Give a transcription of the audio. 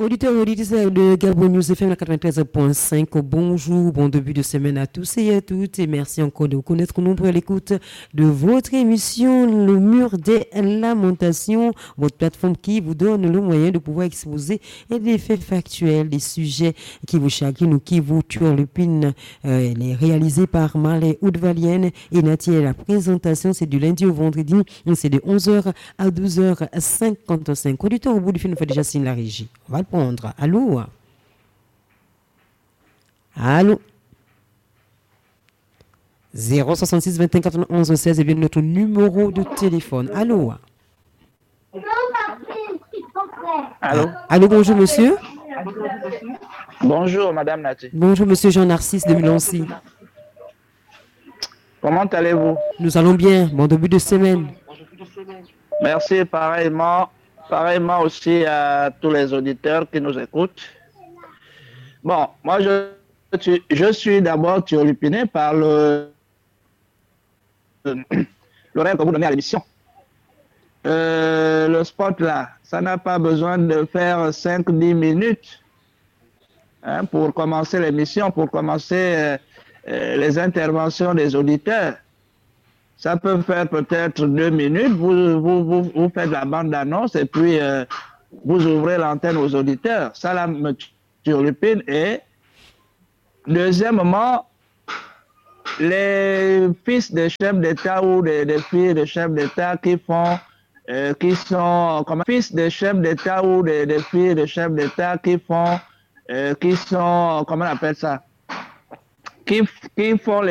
Auditeurs et auditrices de Gabon News FM 93.5, bonjour, bon début de semaine à tous et à toutes et merci encore de vous connaître nous pour l'écoute de votre émission Le Mur des Lamentations, votre plateforme qui vous donne le moyen de pouvoir exposer des faits factuels, des sujets qui vous chagrinent ou qui vous turlupinent. Elle est réalisée par Marley Oudvalienne et Nathie. La présentation, c'est du lundi au vendredi, c'est de 11h à 12h55. Auditeurs, au bout du film, on fait déjà signe la régie. On va le prendre. Allô? Allô? 066 21 91 16 est bien notre numéro de téléphone. Allô? Allô? Allô, bonjour monsieur. Bonjour Madame Nati. Bonjour monsieur Jean-Narcisse de Milancy. Comment allez-vous? Nous allons bien. Bon début de semaine. Merci pareillement aussi à tous les auditeurs qui nous écoutent. Bon, moi je suis d'abord turlupiné par le rêve que vous donnez à l'émission. Le spot là, ça n'a pas besoin de faire 5-10 minutes pour commencer l'émission, pour commencer les interventions des auditeurs. Ça peut faire peut-être 2 minutes, vous faites la bande-annonce et puis vous ouvrez l'antenne aux auditeurs. Ça là me turlupine. Et deuxièmement, les fils des chefs d'État ou des filles de chefs d'État qui sont comme fils des chefs d'État ou des filles de chefs d'État qui sont, comment on appelle ça, qui font les